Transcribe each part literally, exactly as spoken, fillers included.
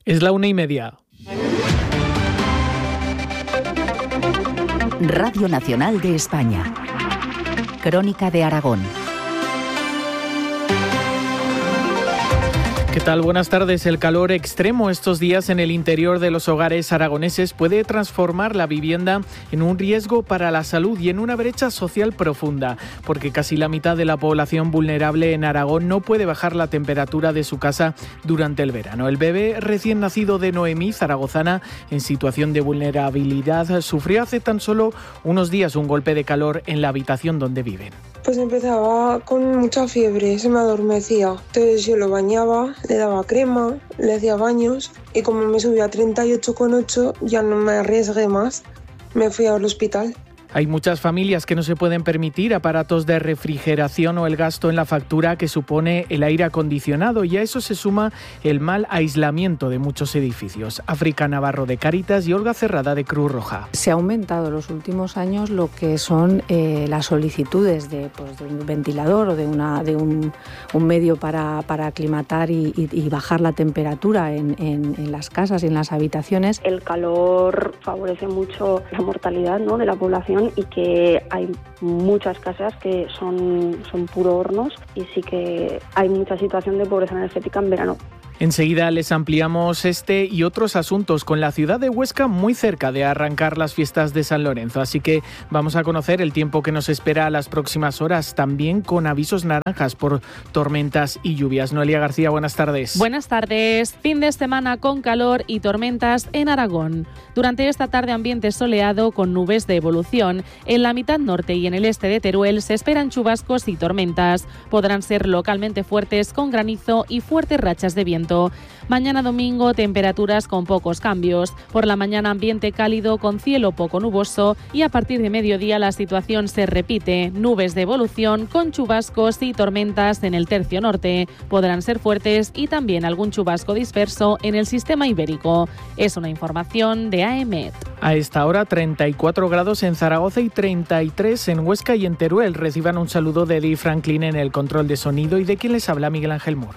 Es la una y media. Radio Nacional de España. Crónica de Aragón. ¿Qué tal? Buenas tardes. El calor extremo estos días en el interior de los hogares aragoneses puede transformar la vivienda en un riesgo para la salud y en una brecha social profunda, porque casi la mitad de la población vulnerable en Aragón no puede bajar la temperatura de su casa durante el verano. El bebé recién nacido de Noemí, zaragozana, en situación de vulnerabilidad, sufrió hace tan solo unos días un golpe de calor en la habitación donde viven. Pues empezaba con mucha fiebre, se me adormecía. Entonces yo lo bañaba, le daba crema, le hacía baños y como me subía a treinta y ocho coma ocho ya no me arriesgué más. Me fui al hospital. Hay muchas familias que no se pueden permitir aparatos de refrigeración o el gasto en la factura que supone el aire acondicionado, y a eso se suma el mal aislamiento de muchos edificios. África Navarro de Cáritas y Olga Cerrada de Cruz Roja. Se ha aumentado en los últimos años lo que son eh, las solicitudes de, pues, de un ventilador o de, una, de un, un medio para, para aclimatar y, y, y bajar la temperatura en, en, en las casas y en las habitaciones. El calor favorece mucho la mortalidad, ¿no?, de la población, y que hay muchas casas que son, son puro hornos y sí que hay mucha situación de pobreza energética en verano. Enseguida les ampliamos este y otros asuntos con la ciudad de Huesca muy cerca de arrancar las fiestas de San Lorenzo. Así que vamos a conocer el tiempo que nos espera a las próximas horas, también con avisos naranjas por tormentas y lluvias. Noelia García, buenas tardes. Buenas tardes. Fin de semana con calor y tormentas en Aragón. Durante esta tarde ambiente soleado con nubes de evolución. En la mitad norte y en el este de Teruel se esperan chubascos y tormentas. Podrán ser localmente fuertes con granizo y fuertes rachas de viento. Mañana domingo temperaturas con pocos cambios. Por la mañana ambiente cálido con cielo poco nuboso y a partir de mediodía la situación se repite. Nubes de evolución con chubascos y tormentas en el tercio norte. Podrán ser fuertes y también algún chubasco disperso en el sistema ibérico. Es una información de AEMET. A esta hora treinta y cuatro grados en Zaragoza y treinta y tres en Huesca y en Teruel. Reciban un saludo de Eddie Franklin en el control de sonido y de quien les habla Miguel Ángel Mur.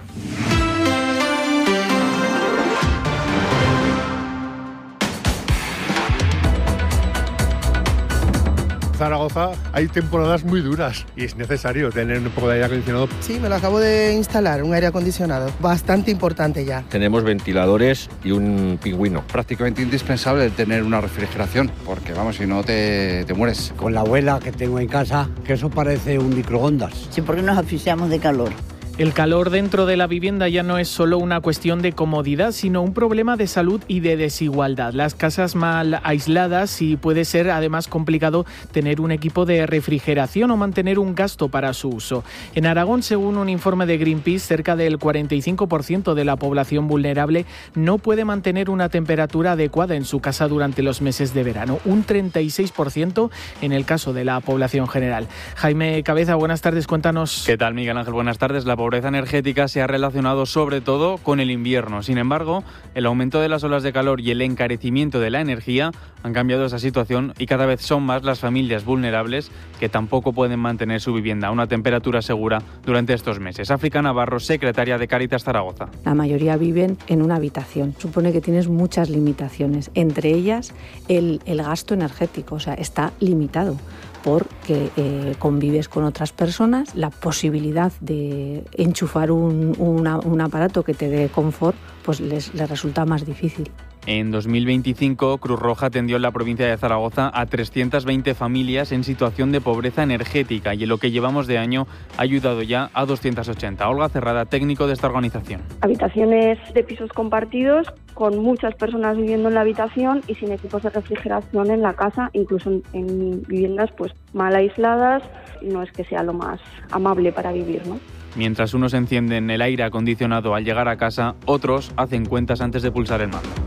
Zaragoza hay temporadas muy duras y es necesario tener un poco de aire acondicionado. Sí, me lo acabo de instalar, un aire acondicionado, bastante importante ya. Tenemos ventiladores y un pingüino. Prácticamente indispensable tener una refrigeración, porque vamos, si no te, te mueres. Con la abuela que tengo en casa, que eso parece un microondas. Sí, porque nos asfixiamos de calor. El calor dentro de la vivienda ya no es solo una cuestión de comodidad, sino un problema de salud y de desigualdad. Las casas mal aisladas y puede ser además complicado tener un equipo de refrigeración o mantener un gasto para su uso. En Aragón, según un informe de Greenpeace, cerca del cuarenta y cinco por ciento de la población vulnerable no puede mantener una temperatura adecuada en su casa durante los meses de verano. Un treinta y seis por ciento en el caso de la población general. Jaime Cabeza, buenas tardes, cuéntanos. ¿Qué tal, Miguel Ángel? Buenas tardes. La La pobreza energética se ha relacionado sobre todo con el invierno. Sin embargo, el aumento de las olas de calor y el encarecimiento de la energía han cambiado esa situación y cada vez son más las familias vulnerables que tampoco pueden mantener su vivienda a una temperatura segura durante estos meses. África Navarro, secretaria de Cáritas Zaragoza. La mayoría viven en una habitación. Supone que tienes muchas limitaciones, entre ellas el, el gasto energético, o sea, está limitado porque eh, convives con otras personas, la posibilidad de enchufar un, una, un aparato que te dé confort, pues les, les resulta más difícil. En dos mil veinticinco, Cruz Roja atendió en la provincia de Zaragoza a trescientas veinte familias en situación de pobreza energética y en lo que llevamos de año ha ayudado ya a doscientas ochenta. Olga Cerrada, técnico de esta organización. Habitaciones de pisos compartidos con muchas personas viviendo en la habitación y sin equipos de refrigeración en la casa, incluso en, en viviendas pues mal aisladas, no es que sea lo más amable para vivir, ¿no? Mientras unos encienden el aire acondicionado al llegar a casa, otros hacen cuentas antes de pulsar el mando.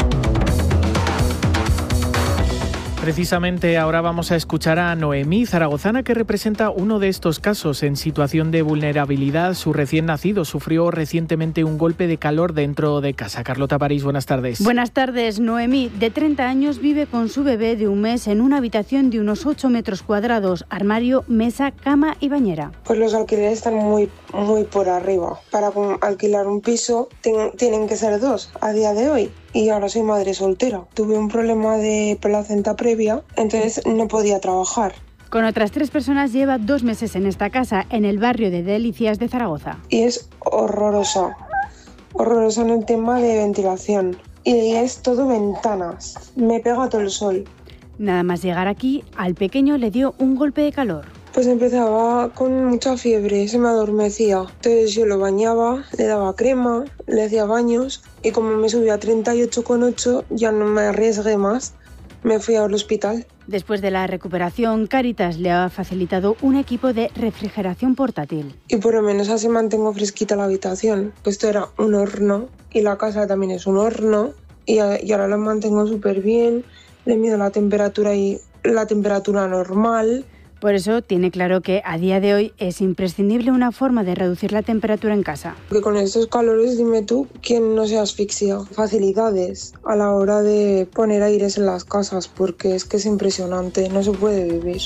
Precisamente ahora vamos a escuchar a Noemí, zaragozana, que representa uno de estos casos en situación de vulnerabilidad. Su recién nacido sufrió recientemente un golpe de calor dentro de casa. Carlota París, buenas tardes. Buenas tardes. Noemí, de treinta años, vive con su bebé de un mes en una habitación de unos ocho metros cuadrados, armario, mesa, cama y bañera. Pues los alquileres están muy, muy por arriba. Para alquilar un piso ten, tienen que ser dos a día de hoy. Y ahora soy madre soltera. Tuve un problema de placenta previa, entonces no podía trabajar. Con otras tres personas lleva dos meses en esta casa, en el barrio de Delicias de Zaragoza. Y es horrorosa, horrorosa en el tema de ventilación. Y es todo ventanas, me pega todo el sol. Nada más llegar aquí, al pequeño le dio un golpe de calor. Pues empezaba con mucha fiebre, se me adormecía. Entonces yo lo bañaba, le daba crema, le hacía baños y como me subía a treinta y ocho coma ocho ya no me arriesgué más. Me fui al hospital. Después de la recuperación, Cáritas le ha facilitado un equipo de refrigeración portátil. Y por lo menos así mantengo fresquita la habitación. Pues esto era un horno y la casa también es un horno y, y ahora lo mantengo súper bien. Le mido la temperatura y la temperatura normal. Por eso tiene claro que a día de hoy es imprescindible una forma de reducir la temperatura en casa. Porque con estos calores, dime tú, ¿quién no se asfixia? Facilidades a la hora de poner aires en las casas, porque es que es impresionante, no se puede vivir.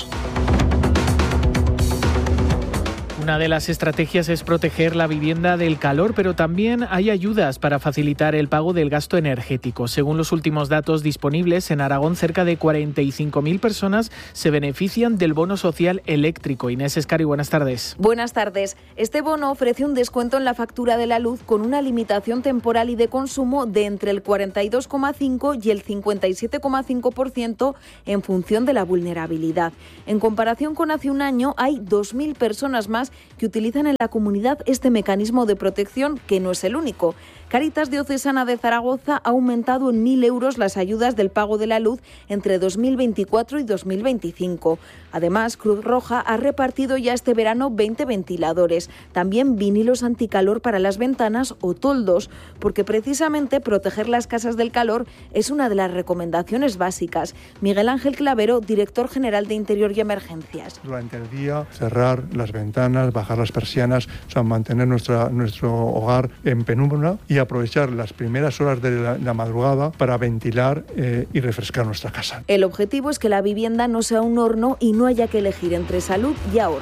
Una de las estrategias es proteger la vivienda del calor, pero también hay ayudas para facilitar el pago del gasto energético. Según los últimos datos disponibles, en Aragón cerca de cuarenta y cinco mil personas se benefician del bono social eléctrico. Inés Escari, buenas tardes. Buenas tardes. Este bono ofrece un descuento en la factura de la luz con una limitación temporal y de consumo de entre el cuarenta y dos coma cinco y el cincuenta y siete coma cinco por ciento en función de la vulnerabilidad. En comparación con hace un año, hay dos mil personas más que utilizan en la comunidad este mecanismo de protección, que no es el único. Cáritas Diocesana de Zaragoza ha aumentado en mil euros las ayudas del pago de la luz entre dos mil veinticuatro y dos mil veinticinco. Además, Cruz Roja ha repartido ya este verano veinte ventiladores, también vinilos anticalor para las ventanas o toldos, porque precisamente proteger las casas del calor es una de las recomendaciones básicas. Miguel Ángel Clavero, director general de Interior y Emergencias. Durante el día, cerrar las ventanas, bajar las persianas, o sea, mantener nuestra, nuestro hogar en penumbra y aprovechar las primeras horas de la, la madrugada para ventilar eh, y refrescar nuestra casa. El objetivo es que la vivienda no sea un horno y no haya que elegir entre salud y ahorro.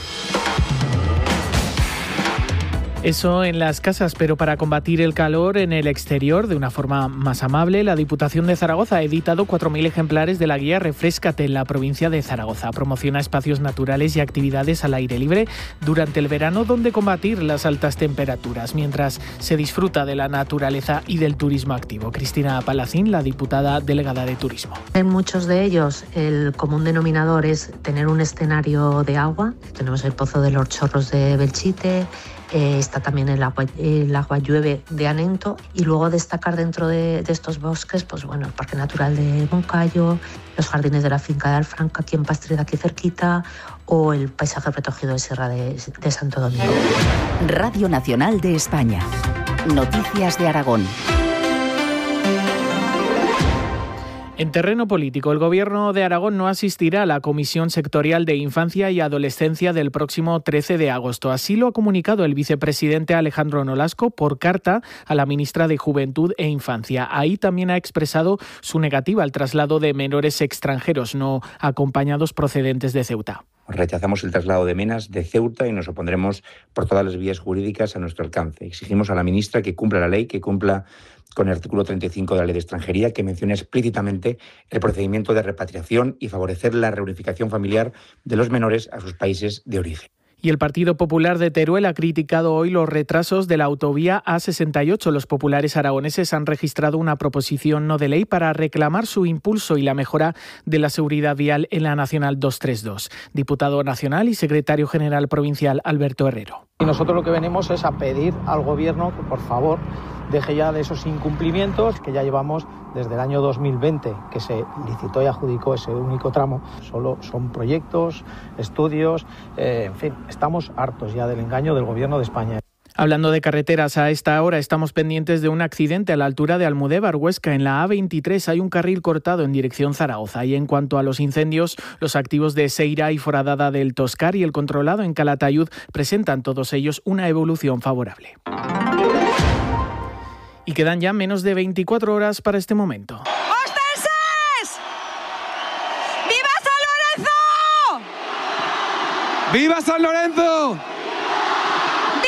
Eso en las casas, pero para combatir el calor en el exterior de una forma más amable, la Diputación de Zaragoza ha editado cuatro mil ejemplares de la guía Refréscate en la provincia de Zaragoza. Promociona espacios naturales y actividades al aire libre durante el verano donde combatir las altas temperaturas, mientras se disfruta de la naturaleza y del turismo activo. Cristina Palacín, la diputada delegada de Turismo. En muchos de ellos el común denominador es tener un escenario de agua. Tenemos el Pozo de los Chorros de Belchite, Eh, está también el agua, el agua llueve de Anento, y luego destacar dentro de, de estos bosques, pues bueno, el Parque Natural de Moncayo, los jardines de la finca de Alfranca, aquí en Pastrida, aquí cerquita, o el paisaje protegido de Sierra de, de Santo Domingo. Radio Nacional de España. Noticias de Aragón. En terreno político, el Gobierno de Aragón no asistirá a la Comisión Sectorial de Infancia y Adolescencia del próximo trece de agosto. Así lo ha comunicado el vicepresidente Alejandro Nolasco por carta a la ministra de Juventud e Infancia. Ahí también ha expresado su negativa al traslado de menores extranjeros no acompañados procedentes de Ceuta. Rechazamos el traslado de menas de Ceuta y nos opondremos por todas las vías jurídicas a nuestro alcance. Exigimos a la ministra que cumpla la ley, que cumpla con el artículo treinta y cinco de la Ley de Extranjería, que menciona explícitamente el procedimiento de repatriación y favorecer la reunificación familiar de los menores a sus países de origen. Y el Partido Popular de Teruel ha criticado hoy los retrasos de la autovía A sesenta y ocho. Los populares aragoneses han registrado una proposición no de ley para reclamar su impulso y la mejora de la seguridad vial en la Nacional doscientos treinta y dos. Diputado nacional y secretario general provincial Alberto Herrero. Y nosotros lo que venimos es a pedir al Gobierno que, por favor, deje ya de esos incumplimientos que ya llevamos desde el año dos mil veinte, que se licitó y adjudicó ese único tramo. Solo son proyectos, estudios, eh, en fin, estamos hartos ya del engaño del Gobierno de España. Hablando de carreteras, a esta hora estamos pendientes de un accidente a la altura de Almudévar, Huesca. En la A veintitrés hay un carril cortado en dirección Zaragoza. Y en cuanto a los incendios, los activos de Seira y Foradada del Toscar y el controlado en Calatayud presentan todos ellos una evolución favorable. Y quedan ya menos de veinticuatro horas para este momento. ¡Ostenses! ¡Viva San Lorenzo! ¡Viva San Lorenzo!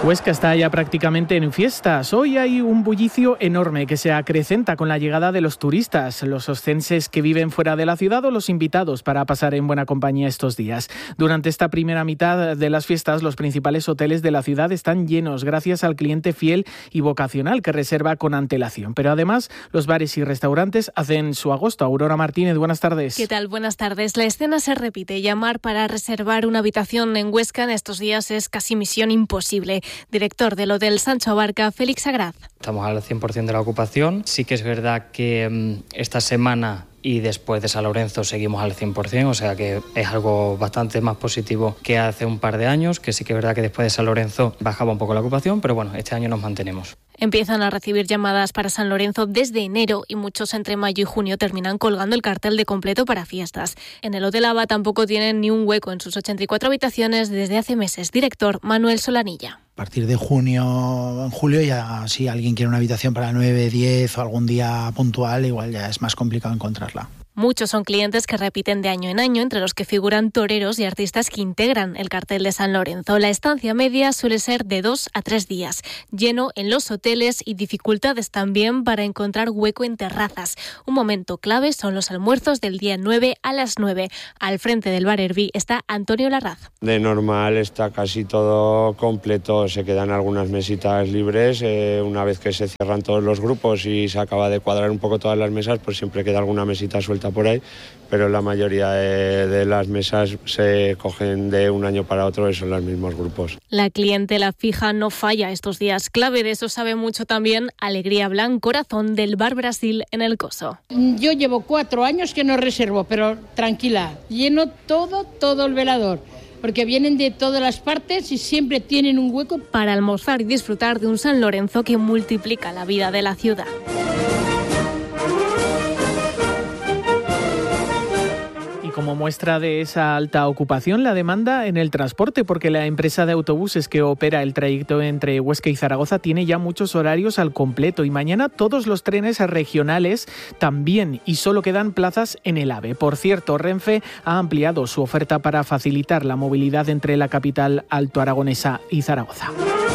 Huesca está ya prácticamente en fiestas. Hoy hay un bullicio enorme que se acrecenta con la llegada de los turistas, los oscenses que viven fuera de la ciudad o los invitados para pasar en buena compañía estos días. Durante esta primera mitad de las fiestas, los principales hoteles de la ciudad están llenos gracias al cliente fiel y vocacional que reserva con antelación. Pero además, los bares y restaurantes hacen su agosto. Aurora Martínez, buenas tardes. ¿Qué tal? Buenas tardes. La escena se repite. Llamar para reservar una habitación en Huesca en estos días es casi misión imposible. Director del Hotel Sancho Abarca, Félix Agraz. Estamos al cien por ciento de la ocupación. Sí que es verdad que um, esta semana y después de San Lorenzo seguimos al cien por ciento, o sea que es algo bastante más positivo que hace un par de años, que sí que es verdad que después de San Lorenzo bajaba un poco la ocupación, pero bueno, este año nos mantenemos. Empiezan a recibir llamadas para San Lorenzo desde enero y muchos entre mayo y junio terminan colgando el cartel de completo para fiestas. En el Hotel Aba tampoco tienen ni un hueco en sus ochenta y cuatro habitaciones desde hace meses. Director Manuel Solanilla. A partir de junio, en julio, ya si alguien quiere una habitación para nueve, diez o algún día puntual, igual ya es más complicado encontrarla. Muchos son clientes que repiten de año en año, entre los que figuran toreros y artistas que integran el cartel de San Lorenzo. La estancia media suele ser de dos a tres días, lleno en los hoteles y dificultades también para encontrar hueco en terrazas. Un momento clave son los almuerzos del día nueve a las nueve. Al frente del bar Herbí está Antonio Larraz. De normal está casi todo completo, se quedan algunas mesitas libres. Eh, una vez que se cierran todos los grupos y se acaba de cuadrar un poco todas las mesas, pues siempre queda alguna mesita suelta por ahí, pero la mayoría de, de las mesas se cogen de un año para otro y son los mismos grupos. La clientela fija no falla estos días. Clave de eso sabe mucho también Alegría Blanc Corazón del Bar Brasil en El Coso. Yo llevo cuatro años que no reservo, pero tranquila, lleno todo, todo el velador, porque vienen de todas las partes y siempre tienen un hueco para almorzar y disfrutar de un San Lorenzo que multiplica la vida de la ciudad. Como muestra de esa alta ocupación, la demanda en el transporte, porque la empresa de autobuses que opera el trayecto entre Huesca y Zaragoza tiene ya muchos horarios al completo y mañana todos los trenes regionales también, y solo quedan plazas en el AVE. Por cierto, Renfe ha ampliado su oferta para facilitar la movilidad entre la capital altoaragonesa y Zaragoza.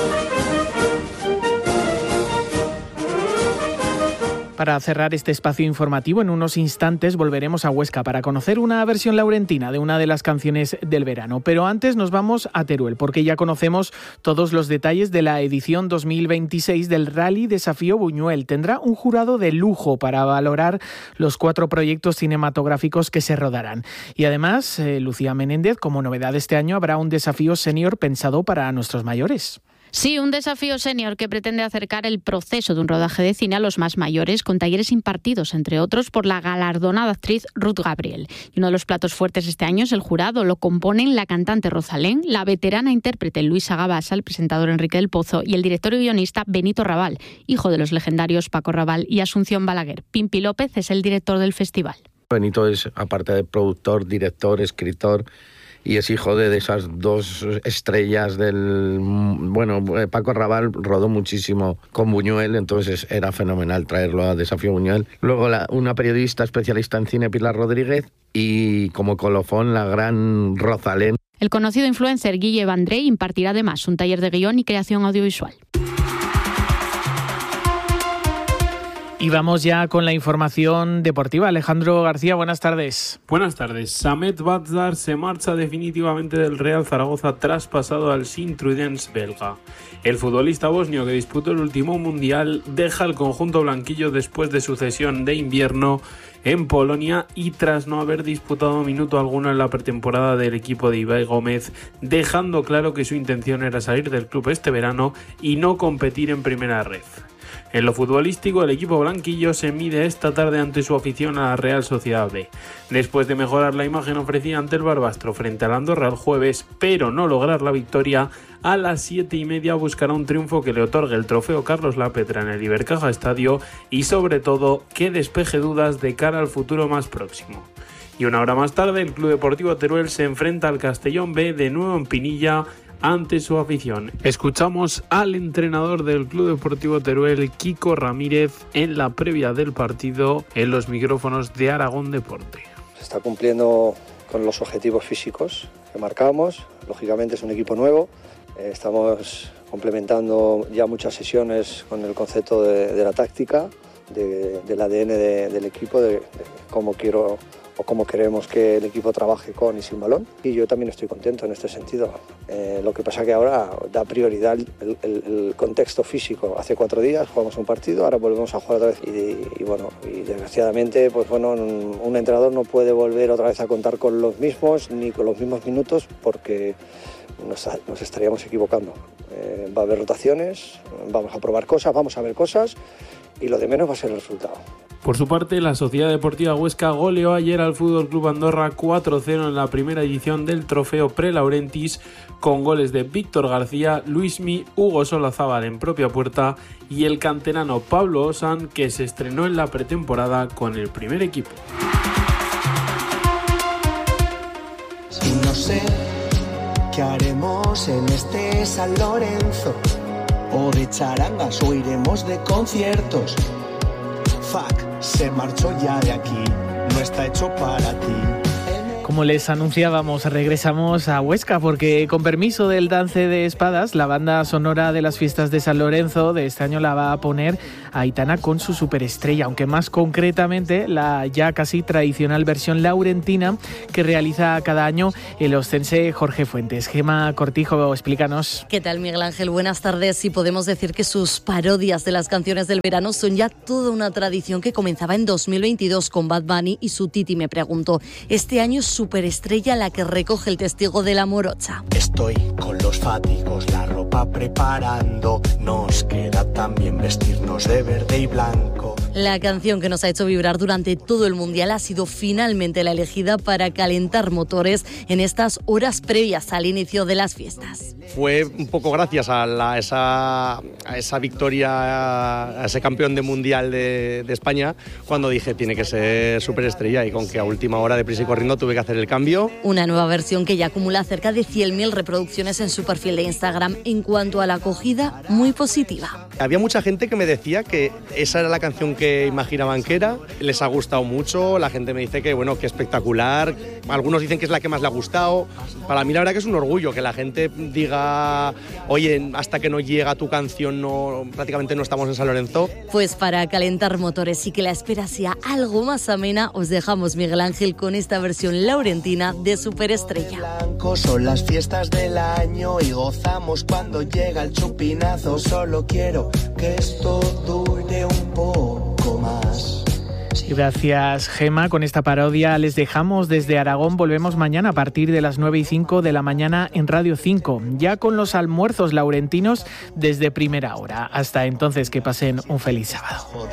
Para cerrar este espacio informativo, en unos instantes volveremos a Huesca para conocer una versión laurentina de una de las canciones del verano. Pero antes nos vamos a Teruel, porque ya conocemos todos los detalles de la edición dos mil veintiséis del Rally Desafío Buñuel. Tendrá un jurado de lujo para valorar los cuatro proyectos cinematográficos que se rodarán. Y además, eh, Lucía Menéndez, como novedad este año, habrá un desafío senior pensado para nuestros mayores. Sí, un desafío senior que pretende acercar el proceso de un rodaje de cine a los más mayores, con talleres impartidos, entre otros, por la galardonada actriz Ruth Gabriel. Y uno de los platos fuertes este año es el jurado. Lo componen la cantante Rosalén, la veterana intérprete Luisa Gabasa, el presentador Enrique del Pozo y el director y guionista Benito Raval, hijo de los legendarios Paco Raval y Asunción Balaguer. Pimpi López es el director del festival. Benito es, aparte de productor, director, escritor, y es hijo de, de esas dos estrellas del... Bueno, Paco Raval rodó muchísimo con Buñuel, entonces era fenomenal traerlo a Desafío Buñuel. Luego la, una periodista especialista en cine, Pilar Rodríguez, y como colofón la gran Rosalén. El conocido influencer Guille Vandré impartirá además un taller de guión y creación audiovisual. Y vamos ya con la información deportiva. Alejandro García, buenas tardes. Buenas tardes. Samet Bazdar se marcha definitivamente del Real Zaragoza traspasado al Sint-Truidens belga. El futbolista bosnio que disputó el último mundial deja el conjunto blanquillo después de su cesión de invierno en Polonia y tras no haber disputado minuto alguno en la pretemporada del equipo de Ibai Gómez, dejando claro que su intención era salir del club este verano y no competir en primera red. En lo futbolístico, el equipo blanquillo se mide esta tarde ante su afición a la Real Sociedad B. Después de mejorar la imagen ofrecida ante el Barbastro frente al Andorra el jueves, pero no lograr la victoria, a las siete y media buscará un triunfo que le otorgue el trofeo Carlos Lapetra en el Ibercaja Estadio y, sobre todo, que despeje dudas de cara al futuro más próximo. Y una hora más tarde, el Club Deportivo Teruel se enfrenta al Castellón B de nuevo en Pinilla, ante su afición. Escuchamos al entrenador del Club Deportivo Teruel, Kiko Ramírez, en la previa del partido en los micrófonos de Aragón Deporte. Se está cumpliendo con los objetivos físicos que marcamos. Lógicamente es un equipo nuevo Eh, estamos complementando ya muchas sesiones con el concepto de, de la táctica, de, del A D N de, del equipo, de, de cómo quiero o cómo queremos que el equipo trabaje con y sin balón. Y yo también estoy contento en este sentido. Eh, lo que pasa que ahora da prioridad el, el, el contexto físico. Hace cuatro días jugamos un partido, ahora volvemos a jugar otra vez. Y, y bueno, y desgraciadamente, pues bueno, un, un entrenador no puede volver otra vez a contar con los mismos ni con los mismos minutos porque nos, nos estaríamos equivocando. Eh, va a haber rotaciones, vamos a probar cosas, vamos a ver cosas y lo de menos va a ser el resultado. Por su parte, la Sociedad Deportiva Huesca goleó ayer al F C Andorra cuatro cero en la primera edición del trofeo Pre-Laurentis con goles de Víctor García, Luismi, Hugo Solazábal en propia puerta y el canterano Pablo Osan, que se estrenó en la pretemporada con el primer equipo. Y no sé qué haremos en este San Lorenzo, o de charangas o iremos de conciertos. Fuck, se marchó ya de aquí, no está hecho para ti. Como les anunciábamos, regresamos a Huesca porque con permiso del Dance de Espadas, la banda sonora de las fiestas de San Lorenzo de este año la va a poner Aitana con su superestrella, aunque más concretamente la ya casi tradicional versión laurentina que realiza cada año el ostense Jorge Fuentes. Gema Cortijo, explícanos. ¿Qué tal, Miguel Ángel? Buenas tardes. Y podemos decir que sus parodias de las canciones del verano son ya toda una tradición que comenzaba en dos mil veintidós con Bad Bunny y su Titi me preguntó. Este año es superestrella la que recoge el testigo de la morocha. Estoy con los fatigos, la ropa preparando, nos queda también vestirnos de verde y blanco. La canción que nos ha hecho vibrar durante todo el Mundial ha sido finalmente la elegida para calentar motores en estas horas previas al inicio de las fiestas. Fue un poco gracias a, la, esa, a esa victoria, a ese campeón de Mundial de, de España, cuando dije tiene que ser superestrella, y con que a última hora de prisa y corriendo tuve que hacer el cambio. Una nueva versión que ya acumula cerca de cien mil reproducciones en su perfil de Instagram. En cuanto a la acogida, muy positiva. Había mucha gente que me decía que esa era la canción que imaginaban que era. Les ha gustado mucho, la gente me dice que bueno, que espectacular. Algunos dicen que es la que más le ha gustado. Para mí la verdad que es un orgullo que la gente diga, oye, hasta que no llega tu canción no, prácticamente no estamos en San Lorenzo. Pues para calentar motores y que la espera sea algo más amena, os dejamos, Miguel Ángel, con esta versión laurentina de Superestrella. Son las fiestas del año y gozamos cuando llega el chupinazo. Solo quiero que esto dure un poco más. Gracias, Gema. Con esta parodia les dejamos desde Aragón. Volvemos mañana a partir de las nueve y cinco de la mañana en Radio cinco, ya con los almuerzos laurentinos desde primera hora. Hasta entonces, que pasen un feliz sábado.